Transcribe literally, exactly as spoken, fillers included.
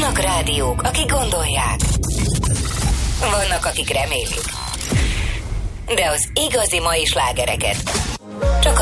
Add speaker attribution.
Speaker 1: Vannak rádiók, akik gondolják. Vannak, akik remélik. De az igazi mai slágereket csak